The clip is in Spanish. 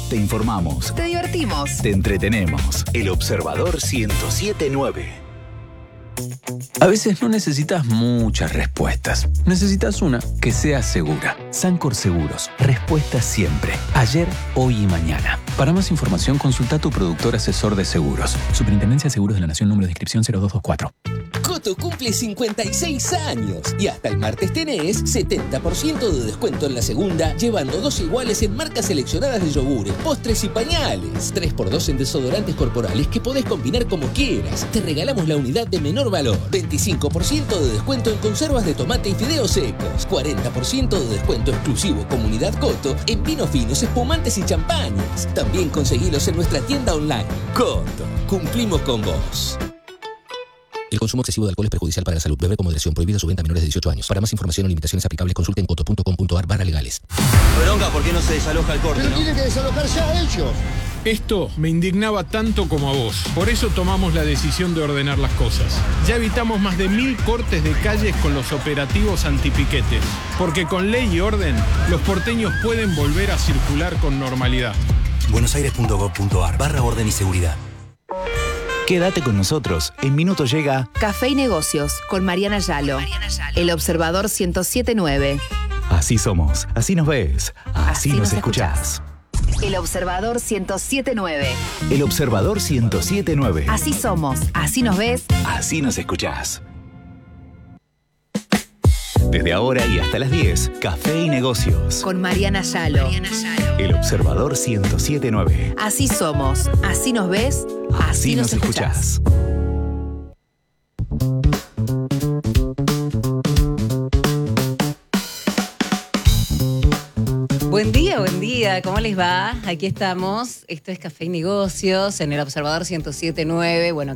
Te informamos. Te divertimos. Te entretenemos. El Observador 107.9. A veces no necesitas muchas respuestas. Necesitas una que sea segura. Sancor Seguros. Respuesta siempre. Ayer, hoy y mañana. Para más información, consulta a tu productor asesor de seguros. Superintendencia de Seguros de la Nación, número de inscripción 0224. Coto cumple 56 años y hasta el martes tenés 70% de descuento en la segunda, llevando 2 iguales en marcas seleccionadas de yogures, postres y pañales. 3x2 en desodorantes corporales que podés combinar como quieras. Te regalamos la unidad de menor valor. 25% de descuento en conservas de tomate y fideos secos. 40% de descuento exclusivo Comunidad Coto en vinos finos, espumantes y champañas. También conseguilos en nuestra tienda online. Coto, cumplimos con vos. El consumo excesivo de alcohol es perjudicial para la salud. Beber con moderación. Prohibida su venta a menores de 18 años. Para más información o limitaciones aplicables, consulte en coto.com.ar/legales. Bronca, ¿por qué no se desaloja el corte? Pero tienen que desalojar ya ellos. Esto me indignaba tanto como a vos. Por eso tomamos la decisión de ordenar las cosas. Ya evitamos más de 1000 cortes de calles con los operativos antipiquetes. Porque con ley y orden, los porteños pueden volver a circular con normalidad. buenosaires.gov.ar/orden y seguridad. Quédate con nosotros. En minuto llega Café y Negocios con Mariana Yalo. El Observador 107.9. Así somos. Así nos ves. Así nos escuchás. El Observador 107.9. El Observador 107.9. Así somos. Así nos ves. Así nos escuchás. Desde ahora y hasta las 10, Café y Negocios. Con Mariana Yalo. El Observador 107.9. Así somos. Así nos ves. Así nos escuchás. Buen día, ¿cómo les va? Aquí estamos, esto es Café y Negocios en el Observador 107.9, bueno,